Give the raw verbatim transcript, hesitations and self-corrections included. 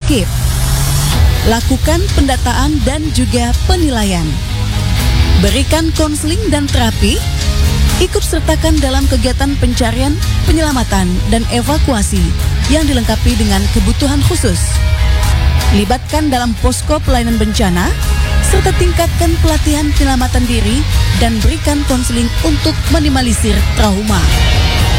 skip. Lakukan pendataan dan juga penilaian. Berikan konseling dan terapi. Ikut sertakan dalam kegiatan pencarian, penyelamatan, dan evakuasi yang dilengkapi dengan kebutuhan khusus. Libatkan dalam posko pelayanan bencana, serta tingkatkan pelatihan penyelamatan diri dan berikan konseling untuk minimalisir trauma.